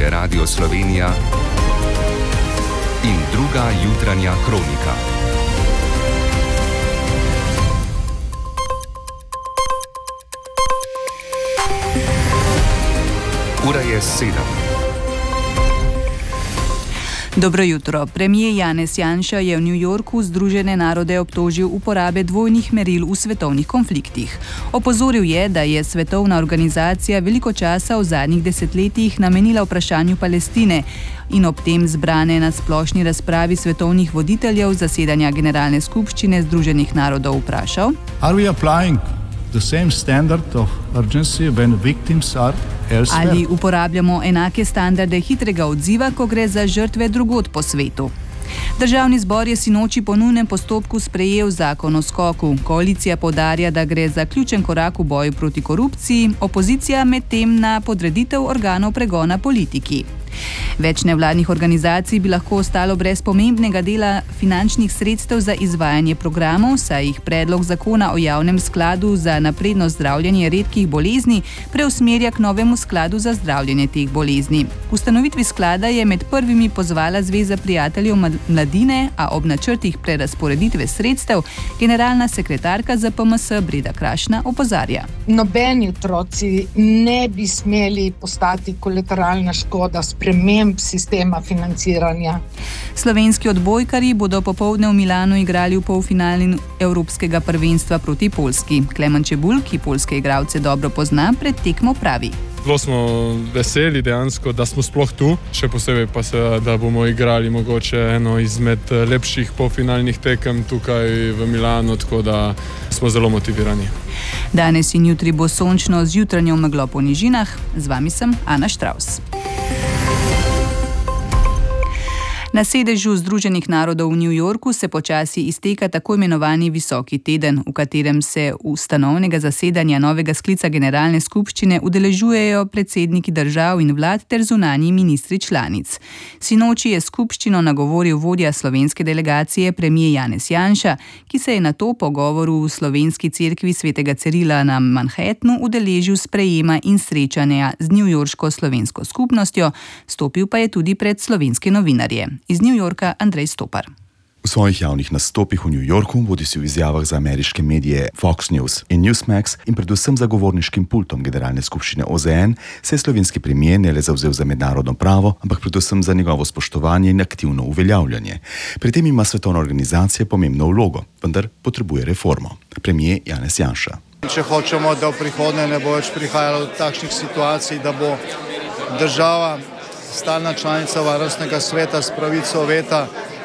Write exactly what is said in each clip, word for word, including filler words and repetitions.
je Radio Slovenija in druga jutranja kronika. Ura je sedem. Dobro jutro. Premijer Janez Janša je v New Yorku Združene narode obtožil uporabe dvojnih meril v svetovnih konfliktih. Opozoril je, da je svetovna organizacija veliko časa v zadnjih desetletjih namenila vprašanju Palestine in ob tem zbrane na splošni razpravi svetovnih voditeljev zasedanja Generalne skupščine Združenih narodov vprašal: Are we applying the same standard of urgency when victims are elsewhere? Ali uporabljamo enake standarde hitrega odziva, ko gre za žrtve drugod po svetu? Državni zbor je sinoči po nujnem postopku sprejel zakon o skoku. Koalicija poudarja, da gre za ključen korak v boju proti korupciji, opozicija medtem na podreditev organov pregona politiki. Več nevladnih organizacij bi lahko ostalo brez pomembnega dela finančnih sredstev za izvajanje programov, saj jih predlog zakona o javnem skladu za napredno zdravljenje redkih bolezni preusmerja k novemu skladu za zdravljenje teh bolezni. K ustanovitvi sklada je med prvimi pozvala Zveza prijateljev mladine, a ob načrtih prerazporeditve sredstev generalna sekretarka za P M S Breda Krašna opozarja. Nobeni otroci ne bi smeli postati kolateralna škoda sprememb sistema financiranja. Slovenski odbojkarji bodo popoldne v Milanu igrali v polfinali Evropskega prvenstva proti Poljski. Klemen Čebulj, ki poljske igralce dobro pozna, pred tekmo pravi: Zelo smo veseli dejansko, da smo sploh tu, še posebej pa se, da bomo igrali mogoče eno izmed lepših polfinalnih tekem tukaj v Milanu, tako da smo zelo motivirani. Danes in jutri bo sončno z jutranjo meglo po nižinah. Z vami sem Ana Štravs. Na sedežu Združenih narodov v New Yorku se počasi izteka tako imenovani visoki teden, v katerem se ustanovnega zasedanja novega sklica Generalne skupščine udeležujejo predsedniki držav in vlad ter zunanji ministri članic. Sinoči je skupščino nagovoril vodja slovenske delegacije premijer Janez Janša, ki se je na to pogovoru v slovenski cerkvi svetega Cirila na Manhattnu udeležil sprejema in srečanja z newyorško slovensko skupnostjo, stopil pa je tudi pred slovenske novinarje. Iz New Yorka Andrej Stopar. V svojih javnih nastopih v New Yorku, bodisi v izjavah za ameriške medije Fox News in Newsmax in predvsem za govorniškim pultom Generalne skupščine O Z N, se je slovenski premier ne le zavzel za mednarodno pravo, ampak predvsem za njegovo spoštovanje in aktivno uveljavljanje. Pri tem ima svetovna organizacija pomembno vlogo, vendar potrebuje reformo. Premier Janez Janša. Če hočemo, da v prihodnje ne bo več prihajalo do takšnih situacij, da bo država, stalna članica Varnostnega sveta s pravico veta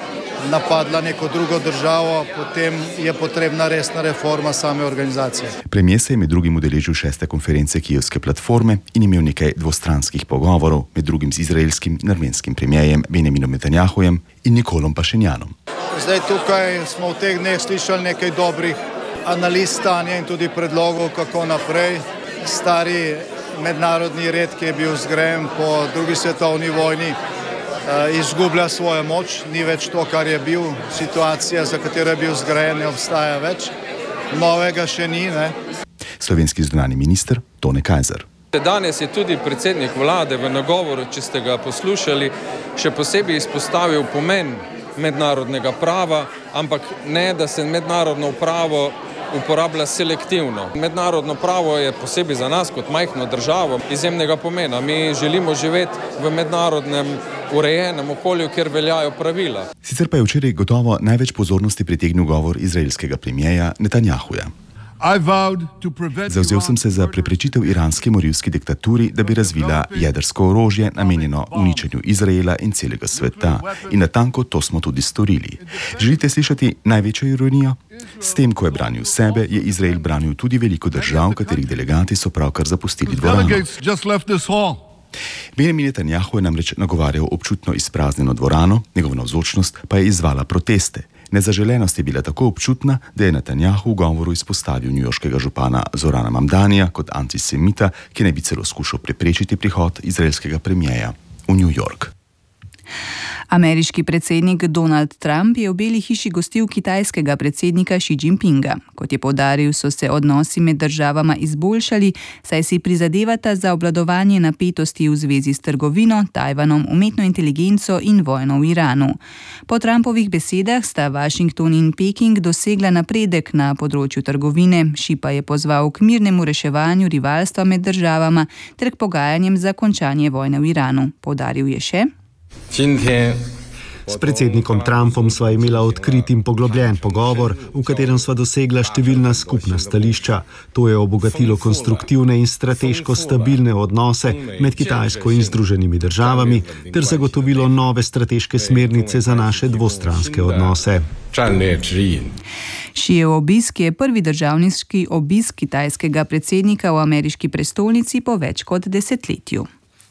napadla neko drugo državo, potem je potrebna resna reforma same organizacije. Premier se je med drugim udeležil šeste konference Kijevske platforme in imel nekaj dvostranskih pogovorov, med drugim z izraelskim in armenskim premierjem Benjaminom Netanjahujem in Nikolom Pašinjanom. Zdaj tukaj smo v teh dneh slišali nekaj dobrih analiz stanja in tudi predlogov, kako naprej. Stari mednarodni red, ki je bil zgrajen po drugi svetovni vojni, izgublja svojo moč, ni več to, kar je bil. Situacija, za katero je bil zgrajen, ne obstaja več. Novega še ni, ne? Slovenski zunanji minister Tone Kajzer. Danes je tudi predsednik vlade v nagovoru, če ste ga poslušali, še posebej izpostavil pomen mednarodnega prava, ampak ne, da se mednarodno pravo uporablja selektivno. Mednarodno pravo je posebej za nas kot majhno državo izjemnega pomena. Mi želimo živeti v mednarodnem urejenem okolju, kjer veljajo pravila. Sicer pa je včeraj gotovo največ pozornosti pritegnil govor izraelskega premierja Netanjahuja. Zavzel sem se za preprečitev iranske morilski diktaturi, da bi razvila jedrsko orožje namenjeno uničenju Izraela in celega sveta. In natanko to smo tudi storili. Želite slišati največjo ironijo? S tem, ko je branil sebe, je Izrael branil tudi veliko držav, katerih delegati so pravkar zapustili dvorano. Benjamin Netanjahu je namreč nagovarjal občutno izpraznjeno dvorano, njegova navzočnost pa je izzvala proteste. Nezaželenost je bila tako občutna, da je Netanjahu v govoru izpostavil newyorškega župana Zorana Mamdanija kot antisemita, ki naj bi celo skušal preprečiti prihod izraelskega premierja v New York. Ameriški predsednik Donald Trump je v Beli hiši gostil kitajskega predsednika Xi Jinpinga. Kot je poudaril, so se odnosi med državama izboljšali, saj si prizadevata za obvladovanje napetosti v zvezi s trgovino, Tajvanom, umetno inteligenco in vojno v Iranu. Po Trumpovih besedah sta Washington in Peking dosegla napredek na področju trgovine, Xi pa je pozval k mirnemu reševanju rivalstva med državama ter k pogajanjem za končanje vojne v Iranu. Poudaril je še: S predsednikom Trumpom sva imela odkrit in poglobljen pogovor, v katerem sva dosegla številna skupna stališča. To je obogatilo konstruktivne in strateško stabilne odnose med Kitajsko in Združenimi državami ter zagotovilo nove strateške smernice za naše dvostranske odnose. Xijev obisk je prvi državniški obisk kitajskega predsednika v ameriški prestolnici po več kot desetletju.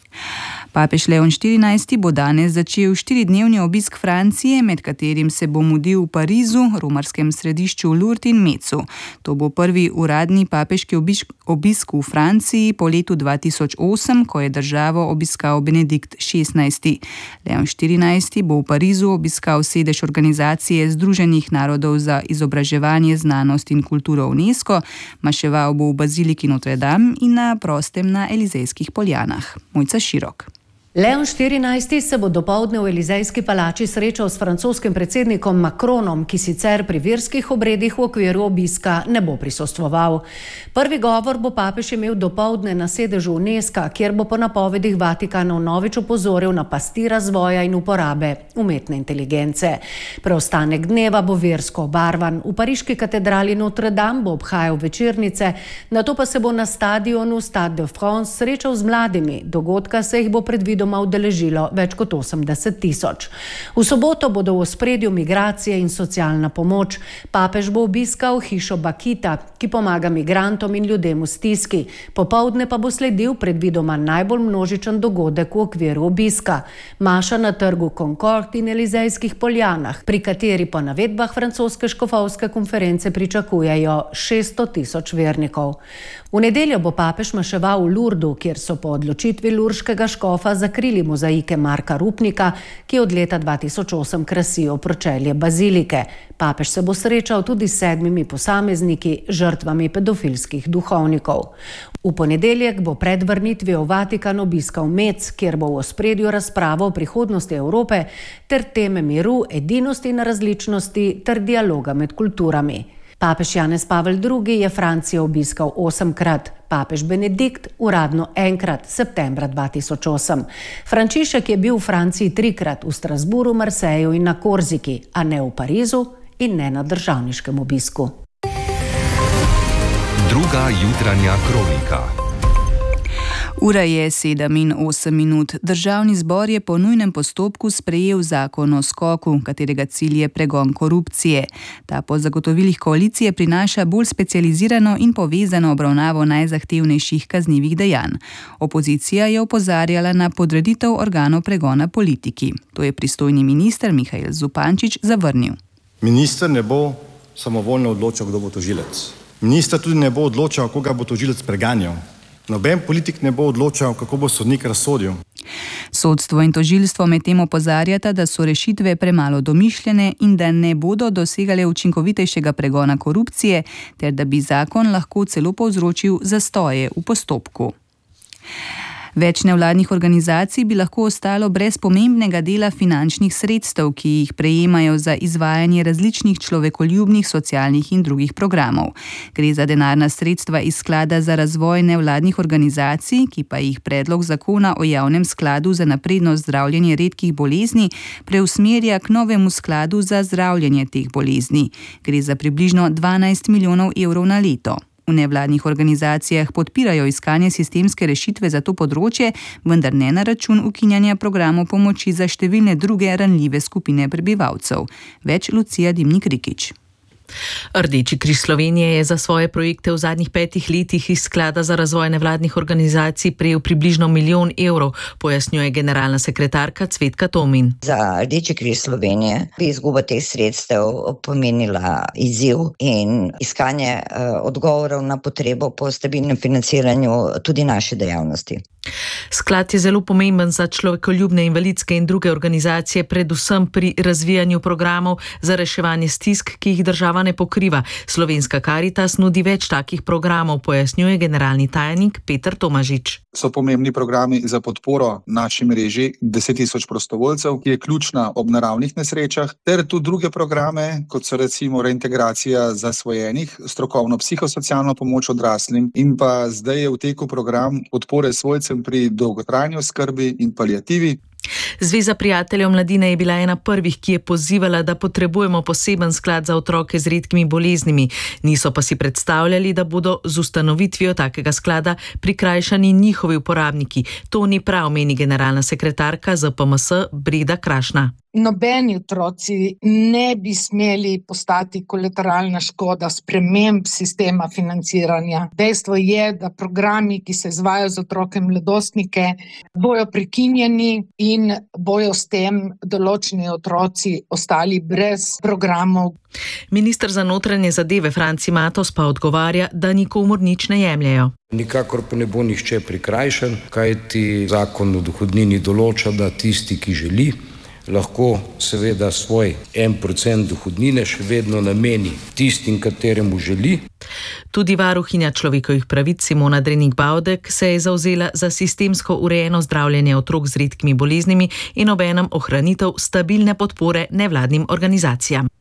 Papež Leon štirinajsti bo danes začel štiridnevni obisk Francije, med katerim se bo mudil v Parizu, romarskem središču Lourdes in Metzu. To bo prvi uradni papeški obisk v Franciji po letu dva tisoč osem, ko je državo obiskal Benedikt šestnajsti. Leon štirinajsti bo v Parizu obiskal sedež organizacije Združenih narodov za izobraževanje, znanost in kulturo UNESCO, maševal bo v baziliki Notre Dame in na prostem na Elizejskih poljanah. Mojca Širok. Leon štirinajsti se bo dopoldne v Elizejski palači srečal s francoskim predsednikom Macronom, ki sicer pri verskih obredih v okviru obiska ne bo prisostvoval. Prvi govor bo papež imel dopoldne na sedežu UNESCO, kjer bo po napovedih Vatikana vnovič opozoril na pasti razvoja in uporabe umetne inteligence. Preostanek dneva bo versko obarvan. V pariški katedrali Notre Dame bo obhajal večernice, nato pa se bo na stadionu Stade de France srečal z mladimi. Dogodka se jih bo predvidel doma udeležilo več kot osemdeset tisoč. V soboto bodo v ospredju migracije in socialna pomoč. Papež bo obiskal hišo Bakita, ki pomaga migrantom in ljudem v stiski. Popoldne pa bo sledil predvidoma najbolj množičen dogodek v okviru obiska. Maša na trgu Concord in Elizejskih poljanah, pri kateri po navedbah francoske škofovske konference pričakujejo šeststo tisoč vernikov. V nedeljo bo papež maševal v Lourdu, kjer so po odločitvi lurškega škofa zakrili mozaike Marka Rupnika, ki od leta dva tisoč osem krasijo pročelje bazilike. Papež se bo srečal tudi s sedmimi posamezniki, žrtvami pedofilskih duhovnikov. V ponedeljek bo pred vrnitvijo v Vatikan obiskal Metz, kjer bo v ospredju razprava o prihodnosti Evrope ter teme miru, edinosti in različnosti ter dialoga med kulturami. Papež Janez Pavel drugi je Francijo obiskal osemkrat, papež Benedikt uradno enkrat, septembra dva tisoč osem. Frančišek je bil v Franciji trikrat, v Strasburu, Marseju in na Korziki, a ne v Parizu in ne na državniškem obisku. Druga jutranja kronika. Ura je sedem in osem minut. Državni zbor je po nujnem postopku sprejel zakon o skoku, katerega cilj je pregon korupcije. Ta po zagotovilih koalicije prinaša bolj specializirano in povezano obravnavo najzahtevnejših kaznivih dejanj. Opozicija je opozarjala na podreditev organov pregona politiki. To je pristojni minister Mihael Zupančič zavrnil. Minister ne bo samovoljno odločal, kdo bo tožilec. Minister tudi ne bo odločal, koga bo tožilec preganjal. Noben politik ne bo odločal, kako bo sodnik razsodil. Sodstvo in tožilstvo medtem opozarjata, da so rešitve premalo domišljene in da ne bodo dosegale učinkovitejšega pregona korupcije, ter da bi zakon lahko celo povzročil zastoje v postopku. Več nevladnih organizacij bi lahko ostalo brez pomembnega dela finančnih sredstev, ki jih prejemajo za izvajanje različnih človekoljubnih, socialnih in drugih programov. Gre za denarna sredstva iz sklada za razvoj nevladnih organizacij, ki pa jih predlog zakona o javnem skladu za napredno zdravljenje redkih bolezni preusmerja k novemu skladu za zdravljenje teh bolezni. Gre za približno dvanajst milijonov evrov na leto. V nevladnih organizacijah podpirajo iskanje sistemske rešitve za to področje, vendar ne na račun ukinjanja programov pomoči za številne druge ranljive skupine prebivalcev. Več Lucija Dimnik Rikič. Rdeči križ Slovenije je za svoje projekte v zadnjih petih letih iz Sklada za razvoj nevladnih organizacij prejel približno milijon evrov, pojasnjuje generalna sekretarka Cvetka Tomin. Za Rdeči križ Slovenije bi izguba teh sredstev pomenila izziv in iskanje uh, odgovorov na potrebo po stabilnem financiranju tudi naše dejavnosti. Sklad je zelo pomemben za človekoljubne, invalidske in druge organizacije, predvsem pri razvijanju programov za reševanje stisk, ki jih država ne pokriva. Slovenska Karitas nudi več takih programov, pojasnjuje generalni tajnik Peter Tomažič. So pomembni programi za podporo naši mreži deset tisoč prostovoljcev, ki je ključna ob naravnih nesrečah, ter tudi druge programe, kot so recimo reintegracija zasvojenih, strokovno psihosocialno pomoč odraslim in pa zdaj je v teku program podpore svojcem pri dolgotrajni oskrbi in paliativi. Zveza prijateljev mladine je bila ena prvih, ki je pozivala, da potrebujemo poseben sklad za otroke z redkimi boleznimi. Niso pa si predstavljali, da bodo z ustanovitvijo takega sklada prikrajšani njihovi uporabniki. To ni prav, meni generalna sekretarka Z P M S Breda Krašna. Nobeni otroci ne bi smeli postati kolateralna škoda sprememb sistema financiranja. Dejstvo je, da programi, ki se izvajajo za otroke in mladostnike, bojo prekinjeni in bojo s tem določeni otroci ostali brez programov. Minister za notranje zadeve Franci Matos pa odgovarja, da nikomur nič ne jemljejo. Nikakor pa ne bo nihče prikrajšan, kajti zakon o dohodnini določa, da tisti, ki želi, lahko seveda svoj en procent dohodnine še vedno nameni tistim, kateremu želi. Tudi varuhinja človekovih pravic Simona Drenik Bavdek se je zavzela za sistemsko urejeno zdravljenje otrok z redkimi boleznimi in obenem ohranitev stabilne podpore nevladnim organizacijam.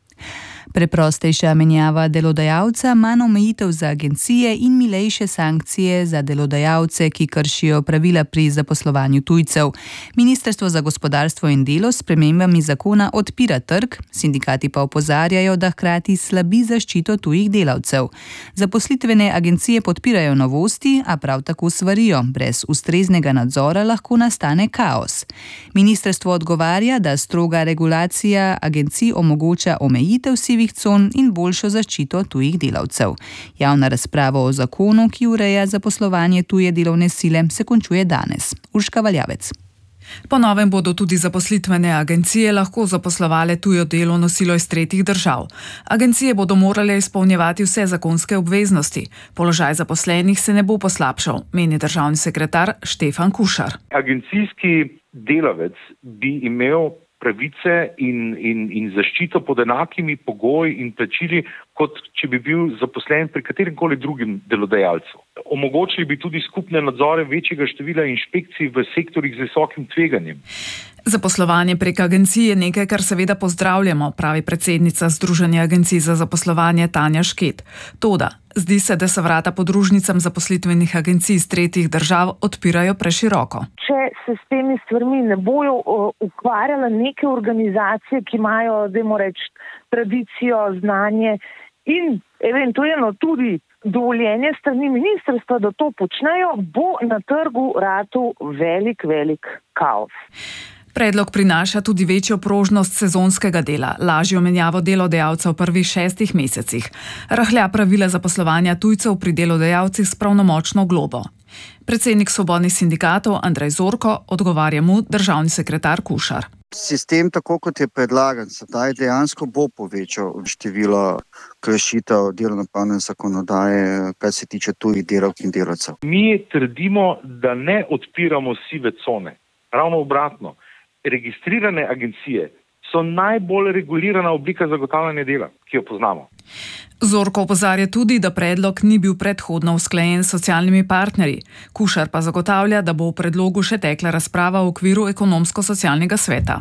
Preprostejša menjava delodajalca, manj omejitev za agencije in milejše sankcije za delodajalce, ki kršijo pravila pri zaposlovanju tujcev. Ministrstvo za gospodarstvo in delo s spremembami zakona odpira trg, sindikati pa opozarjajo, da hkrati slabi zaščito tujih delavcev. Zaposlitvene agencije podpirajo novosti, a prav tako svarijo, brez ustreznega nadzora lahko nastane kaos. Ministrstvo odgovarja, da stroga regulacija agencij omogoča omejitev sivih con in boljšo zaščito tujih delavcev. Javna razprava o zakonu, ki ureja zaposlovanje tuje delovne sile, se končuje danes. Urška Valjavec. Po novem bodo tudi zaposlitvene agencije lahko zaposlovale tujo delovno silo iz tretjih držav. Agencije bodo morale izpolnjevati vse zakonske obveznosti. Položaj zaposlenih se ne bo poslabšal, meni državni sekretar Štefan Kušar. Agencijski delavec bi imel pravice in, in, in zaščito pod enakimi pogoji in plačili, kot če bi bil zaposlen pri kateremkoli drugim delodajalcu. Omogočili bi tudi skupne nadzore večjega števila inšpekcij v sektorjih z visokim tveganjem. Zaposlovanje prek agencij je nekaj, kar seveda pozdravljamo, pravi predsednica Združenja agencij za zaposlovanje Tanja Šket. Toda, zdi se, da se vrata podružnicam zaposlitvenih agencij iz tretjih držav odpirajo preširoko. Če se s temi stvarmi ne bojo uh, ukvarjale neke organizacije, ki imajo, dajmo reči, tradicijo, znanje in eventualno tudi dovoljenje strani ministrstva, da to počnejo, bo na trgu ratu velik, velik kaos. Predlog prinaša tudi večjo prožnost sezonskega dela, lažjo menjavo delodajalcev v prvih šestih mesecih, rahlja pravila zaposlovanja tujcev pri delodajalcih s pravnomočno globo. Predsednik svobodnih sindikatov Andrej Zorko odgovarja mu državni sekretar Kušar. Sistem, tako kot je predlagan sedaj, dejansko bo povečal število kršitev delovnopravne zakonodaje, kar se tiče tujih delavk in delavcev. Mi trdimo, da ne odpiramo sive cone. Ravno obratno. Registrirane agencije so najbolj regulirana oblika zagotavljanja dela, ki jo poznamo. Zorko opozarja tudi, da predlog ni bil predhodno usklajen s socialnimi partnerji. Kušar pa zagotavlja, da bo v predlogu še tekla razprava v okviru ekonomsko-socialnega sveta.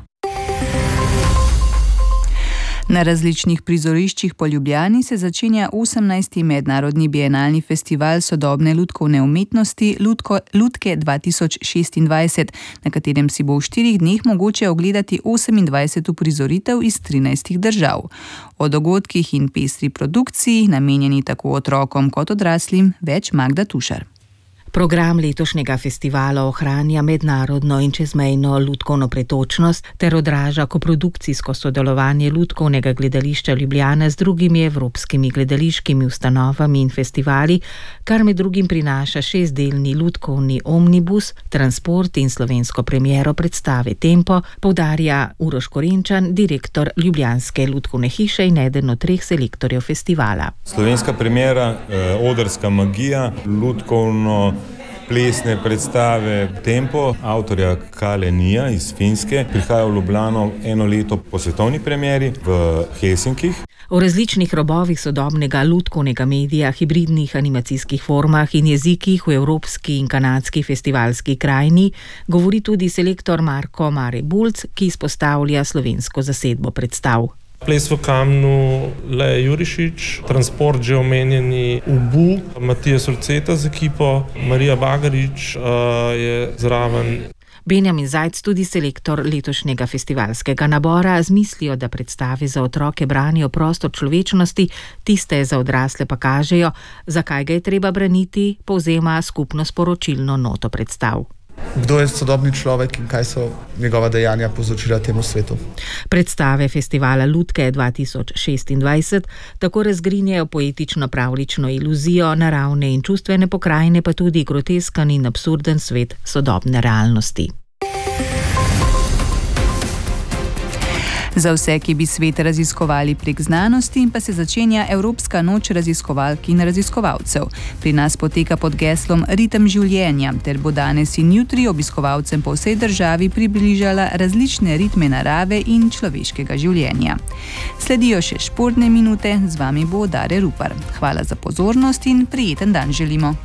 Na različnih prizoriščih po Ljubljani se začenja osemnajsti mednarodni bienalni festival sodobne lutkovne umetnosti Lutko, Lutke dva tisoč šestindvajset, na katerem si bo v štirih dneh mogoče ogledati osemindvajset uprizoritev iz trinajstih držav. O dogodkih in pestri produkciji, namenjeni tako otrokom kot odraslim, več Magda Tušar. Program letošnjega festivala ohranja mednarodno in čezmejno lutkovno pretočnost ter odraža koprodukcijsko sodelovanje Lutkovnega gledališča Ljubljana z drugimi evropskimi gledališkimi ustanovami in festivali, kar med drugim prinaša šestdelni lutkovni omnibus, transport in slovensko premiero predstave Tempo, poudarja Uroš Korenčan, direktor Ljubljanske lutkovne hiše in eden od treh selektorjev festivala. Slovenska premiera, eh, odrska magija, lutkovno plesne predstave Tempo, avtorja Kalenija iz Finske, prihaja v Ljubljano eno leto po svetovni premieri v Helsinkih. O različnih robovih sodobnega lutkovnega medija, hibridnih animacijskih formah in jezikih v evropski in kanadski festivalski krajini govori tudi selektor Marko Mare Bulc, ki izpostavlja slovensko zasedbo predstav. Ples v kamnu, Le Jurišič, transport že omenjeni Ubu, Matija Surceta z ekipo, Marija Bagarič uh, je zraven. Benjamin Zajc, tudi selektor letošnjega festivalskega nabora, z mislijo, da predstave za otroke branijo prostor človečnosti, tiste za odrasle pa kažejo, zakaj ga je treba braniti, povzema skupno sporočilno noto predstav. Kdo je sodobni človek in kaj so njegova dejanja povzročila temu svetu? Predstave festivala Lutke dva tisoč šestindvajset tako razgrinjajo poetično pravlično iluzijo, naravne in čustvene pokrajine, pa tudi grotesken in absurden svet sodobne realnosti. Za vse, ki bi svet raziskovali prek znanosti, pa se začenja Evropska noč raziskovalk in raziskovalcev. Pri nas poteka pod geslom Ritem življenja, ter bo danes in jutri obiskovalcem po vsej državi približala različne ritme narave in človeškega življenja. Sledijo še športne minute, z vami bo Dare Rupar. Hvala za pozornost in prijeten dan želimo.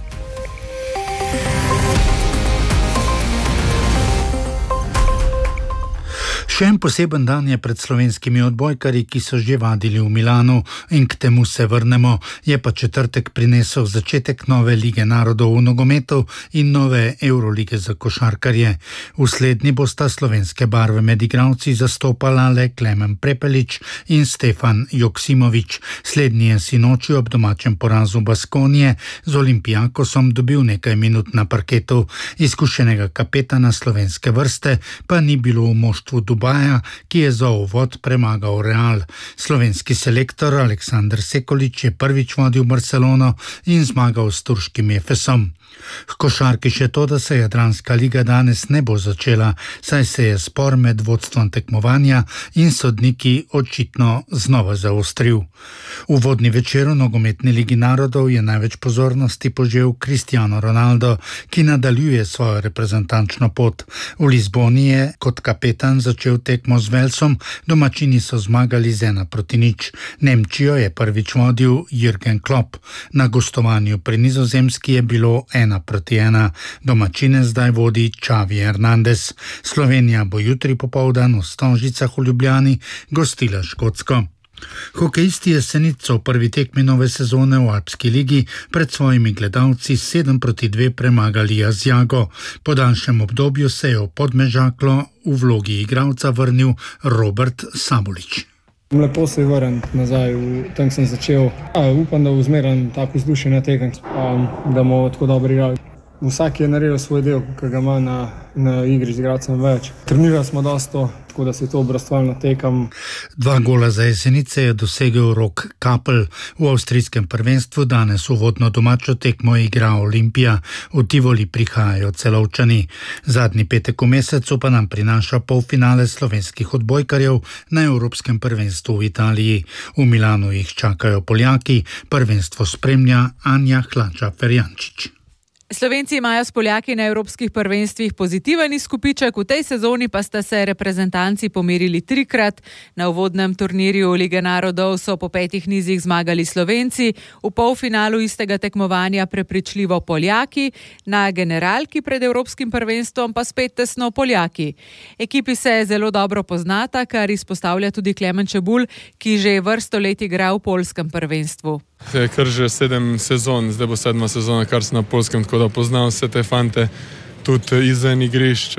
Še en poseben dan je pred slovenskimi odbojkarji, ki so že vadili v Milanu, in k temu se vrnemo. Je pa četrtek prinesel začetek nove lige narodov v nogometu in nove Eurolige za košarkarje. V slednji bosta slovenske barve med igralci zastopala le Klemen Prepelič in Stefan Joksimovič. Slednji je sinoči ob domačem porazu Baskonije z Olimpijakosom dobil nekaj minut na parketu. Izkušenega kapetana slovenske vrste pa ni bilo v moštvu Dubaja, ki je za uvod premagal Real. Slovenski selektor Aleksandar Sekulič je prvič vodil Barcelono in zmagal s turškim Efesom. H košarki še to, da se Jadranska liga danes ne bo začela, saj se je spor med vodstvom tekmovanja in sodniki očitno znova zaostril. V uvodni večer v nogometni ligi narodov je največ pozornosti požel Cristiano Ronaldo, ki nadaljuje svojo reprezentančno pot. V Lizboni je kot kapetan začel tekmo z Velsom, domačini so zmagali z ena proti nič. Nemčijo je prvič vodil Jürgen Klopp. Na gostovanju pri Nizozemski je bilo ena proti ena. Domačine zdaj vodi Xavi Hernandez. Slovenija bo jutri popoldan v Stožicah v Ljubljani gostila Škotsko. Hokejisti Jesenic so v prvi tekmi nove sezone v Alpski ligi pred svojimi gledalci sedem proti dve premagali Asiago. Po daljšem obdobju se je v Podmežaklo v vlogi igralca vrnil Robert Sabolič. Lepo se je vrniti nazaj, tam sem začel. A, upam, da bo zmeraj tako vzdušje na tekem, da bomo tako dobro igrali. Vsak je naredil svoj del, ki ga ima na, na igri z igralcem več. Trenirali smo dosto, tako da se je to obrastvalno tekam. Dva gola za Jesenice je dosegel Rok Kapl. V avstrijskem prvenstvu danes uvodno domačo tekmo igra Olimpija. V Tivoli prihajajo Celovčani. Zadnji petek v mesecu pa nam prinaša polfinale slovenskih odbojkarjev na Evropskem prvenstvu v Italiji. V Milanu jih čakajo Poljaki, prvenstvo spremlja Anja Hlača-Ferjančič. Slovenci imajo s Poljaki na evropskih prvenstvih pozitiven izkupiček, v tej sezoni pa sta se reprezentanci pomerili trikrat. Na uvodnem turnirju Lige narodov so po petih nizih zmagali Slovenci, v polfinalu istega tekmovanja prepričljivo Poljaki, na generalki pred evropskim prvenstvom pa spet tesno Poljaki. Ekipi se zelo dobro poznata, kar izpostavlja tudi Klemen Čebulj, ki že vrsto let igra v poljskem prvenstvu. Je kar že sedem sezon, zdaj bo sedma sezona, kar sem na Poljskem, tako da poznam vse te fante, tudi izven igrišč.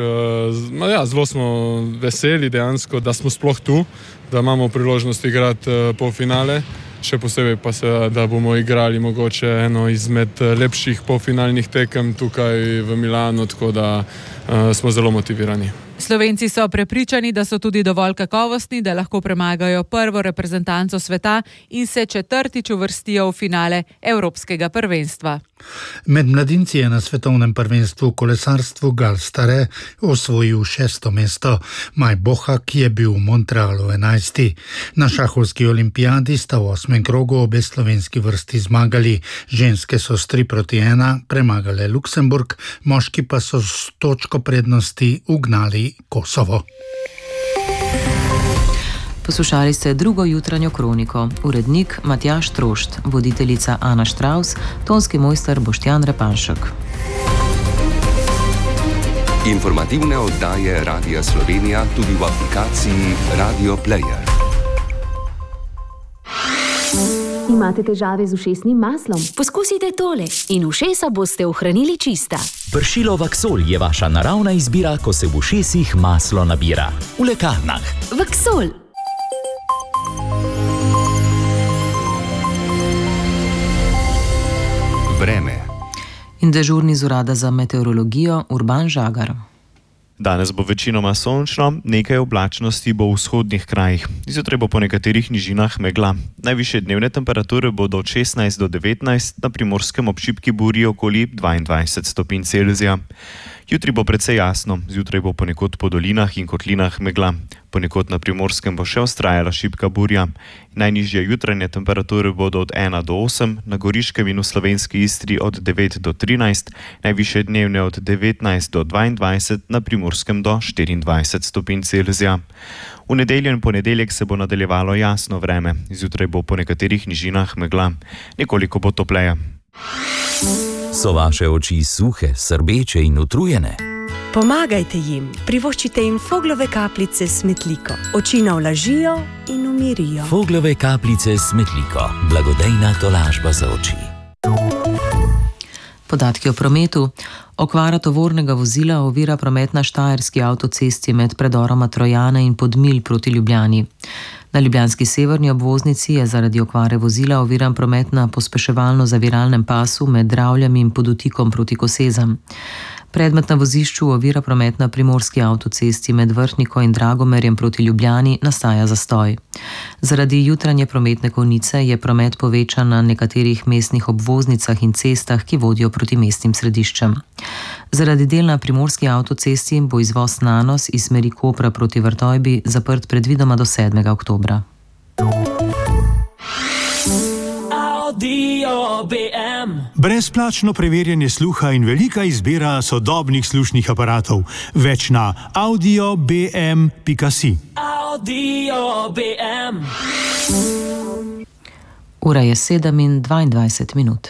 Ja, zelo smo veseli dejansko, da smo sploh tu, da imamo priložnost igrati polfinale. še posebej pa se, da bomo igrali mogoče eno izmed lepših polfinalnih tekem tukaj v Milanu, tako da uh, smo zelo motivirani. Slovenci so prepričani, da so tudi dovolj kakovostni, da lahko premagajo prvo reprezentanco sveta in se četrtič uvrstijo v finale Evropskega prvenstva. Med mladinci je na svetovnem prvenstvu v kolesarstvu Gal Stare osvojil šesto mesto, Maj Bohak je bil v Montrealu enajsti. Na šahovski olimpijadi sta v osmem krogu obe slovenski vrsti zmagali. Ženske so s tri proti ena premagale Luksemburg, moški pa so s točko prednosti ugnali Kosovo. Poslušali ste drugo jutranjo kroniko. Urednik Matjaž Trošt, voditeljica Ana Štravs, tonski mojster Boštjan Repanšek. Informativne oddaje Radia Slovenija tudi v aplikaciji Radio Player. Imate težave z ušesnim maslom? Poskusite tole in ušesa boste ohranili čista. Pršilo Vaksol je vaša naravna izbira, ko se v ušesih maslo nabira. V lekarnah. Vaksol. Vreme. In dežurni z urada za meteorologijo Urban Žagar. Danes bo večinoma sončno, nekaj oblačnosti bo v vzhodnih krajih. Zjutraj bo po nekaterih nižinah megla. Najvišje dnevne temperature bodo od šestnajst do devetnajst, na Primorskem ob šibki burji okoli dvaindvajset stopinj Celzija. Jutri bo precej jasno, zjutraj bo ponekod po dolinah in kotlinah megla. Ponekod na Primorskem bo še vztrajala šibka burja. Najnižje jutranje temperature bodo od ena do osem, na Goriškem in v slovenski Istri od devet do trinajst, najvišje dnevne od devetnajst do dvaindvajset, na Primorskem do štiriindvajset stopinj Celzija. V nedeljo in ponedeljek se bo nadaljevalo jasno vreme, zjutraj bo po nekaterih nižinah megla. Nekoliko bo topleje. So vaše oči suhe, srbeče in utrujene? Pomagajte jim, privoščite jim Foglove kapljice s smetliko. Oči navlažijo in umirijo. Foglove kapljice s smetliko. Blagodejna tolažba za oči. Podatki o prometu. Okvara tovornega vozila ovira promet na štajerski avtocesti med predoroma Trojane in Podmilj proti Ljubljani. Na ljubljanski severni obvoznici je zaradi okvare vozila oviran promet na pospeševalno-zaviralnem pasu med Dravljami in Podutikom proti Kosezam. Predmet na vozišču ovira promet na primorski avtocesti med Vrhniko in Dragomerjem proti Ljubljani nastaja zastoj. Zaradi jutranje prometne konice je promet povečan na nekaterih mestnih obvoznicah in cestah, ki vodijo proti mestnim središčem. Zaradi del na primorski avtocesti bo izvoz Nanos iz smeri Kopra proti Vrtojbi zaprt predvidoma do sedmega oktobra. Audio B M. Brezplačno preverjanje sluha in velika izbira sodobnih slušnih aparatov. Več na audio b m pika si. Audio B M. Ura je sedem in dvaindvajset minut.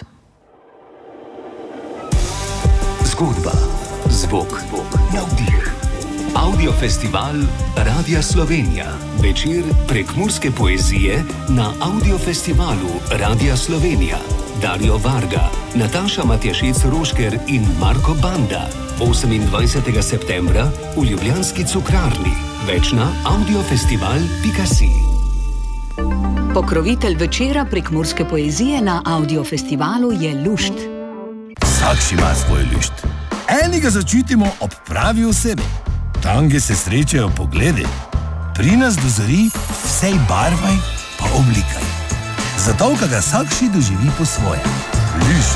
Zgodba, zvok, navdih. Audio festival Radia Slovenija. Večer prekmurske poezije na Audio festivalu Radia Slovenija. Dario Varga, Nataša Matjašec-Rošker in Marko Banda. osemindvajsetega septembra v ljubljanski cukrarni. Več na audiofestival pika si. Pokrovitelj večera prekmurske poezije na Audio festivalu je Lušt. Vsak ima svoj lušt. Enega začutimo ob pravi osebi. Tam, kjer se srečajo pogledi, pri nas dozori vsej barvaj pa oblikaj. Zato, ka ga vsakši doživi po svoje. Lušt.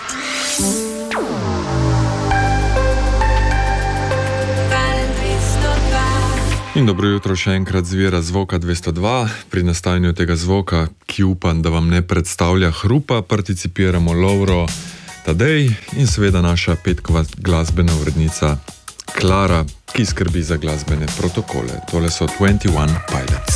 In dobro jutro še enkrat zvira Zvoka dvesto dva. Pri nastajanju tega zvoka, ki upam, da vam ne predstavlja hrupa, participiramo Lovro, Tadej in seveda naša petkova glasbena urednica Klara, ki skrbi za glasbene protokole. Tole so dvajset ena Pilots.